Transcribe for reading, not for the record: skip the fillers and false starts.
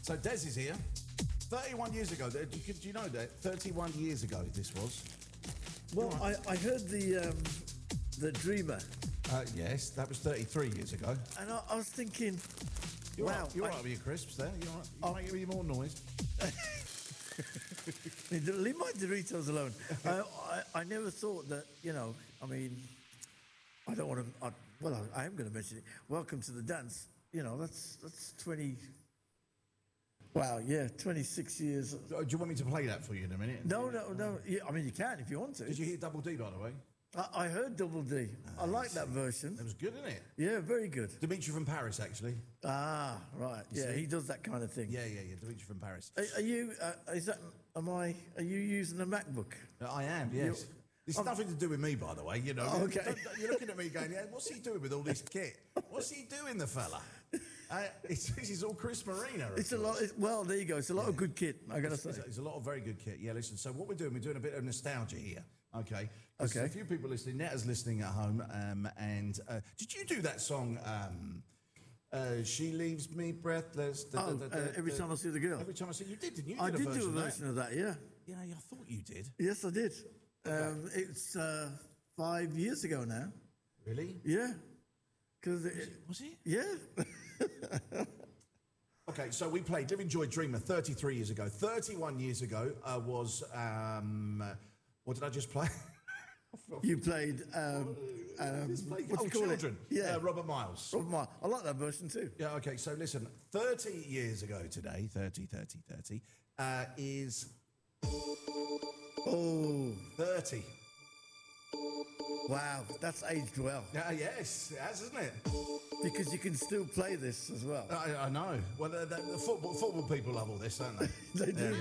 So Des is here. 31 years ago. Do you know that? 31 years ago this was. Well, I heard the Dreamer. Yes, that was 33 years ago. And I was thinking, You're wow. You're all right with your crisps there. You're all right. You make any more noise. Leave my Doritos alone. I never thought that, I mean, I don't want to, I am going to mention it. Welcome to the dance. That's 20, wow, yeah, 26 years. Do you want me to play that for you in a minute? No. Yeah, I mean, you can if you want to. Did you hear Double D, by the way? I heard Double D. I like that version. It was good, isn't it? Yeah, very good. Dimitri from Paris, actually. Ah, right. Yeah, he does that kind of thing. Yeah. Dimitri from Paris. Are you? Are you using a MacBook? I am. Yes. It's nothing to do with me, by the way. Oh, okay. You're looking at me going, yeah, what's he doing with all this kit? What's he doing, the fella? This is all Chris Marina. It's a lot. Well, there you go. It's a lot of good kit, I got to say. It's a lot of very good kit. Yeah, listen, so what we're doing a bit of nostalgia here. Okay. Okay. A few people listening, Netta's listening at home. And did you do that song, She Leaves Me Breathless? Every time I see the girl. Every time I see you did, didn't you? I did do a version of that, yeah. Yeah, I thought you did. Yes, I did. It's 5 years ago now. Really? Yeah. Was it? Yeah. Okay, so we played Live Enjoy Dreamer 33 years ago. 31 years ago was, what did I just play? You played, what's it called? Children. Yeah. Robert Miles. Robert Miles. I like that version too. Yeah, okay, so listen, 30 years ago today, 30, is... Oh. 30. Wow, that's aged well. Yes, it has, isn't it? Because you can still play this as well. I know. Well, the football people love all this, don't they? They do.